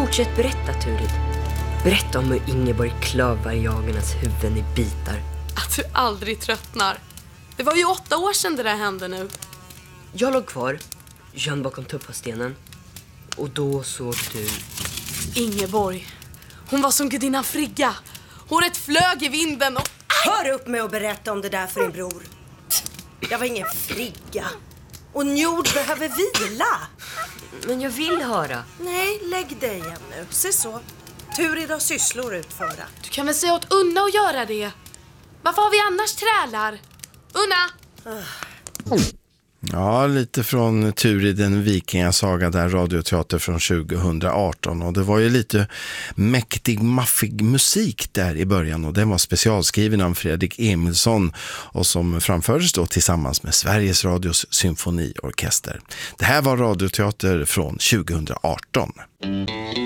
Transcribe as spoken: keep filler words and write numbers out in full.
Fortsätt berätta, Turid. Berätta om hur Ingeborg klövar jagarnas huvuden i bitar. Att du aldrig tröttnar. Det var ju åtta år sedan det där hände nu. Jag låg kvar, gömd bakom tuppastenen. Och då såg du... Ingeborg. Hon var som gudinnan Frigga. Håret flög i vinden och... Hör upp med att berätta om det där för din bror. Jag var ingen Frigga. Och Njord behöver vila. Men jag vill höra. Nej, lägg dig igen nu. Se så. Turid har sysslor utföra. Du kan väl säga åt Unna att göra det. Varför har vi annars trälar? Unna! Ja, lite från Turid, en vikingasaga där, radioteater från tjugohundraarton. Och det var ju lite mäktig, maffig musik där i början. Och den var specialskriven av Fredrik Emilsson och som framfördes då tillsammans med Sveriges Radios symfoniorkester. Det här var radioteater från tjugohundraarton.